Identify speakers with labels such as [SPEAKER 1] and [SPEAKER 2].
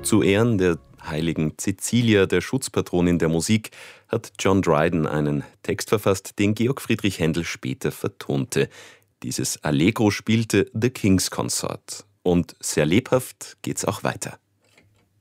[SPEAKER 1] Zu Ehren der heiligen Cäcilia, der Schutzpatronin der Musik, hat John Dryden einen Text verfasst, den Georg Friedrich Händel später vertonte. Dieses Allegro spielte The King's Consort. Und sehr lebhaft geht's auch weiter.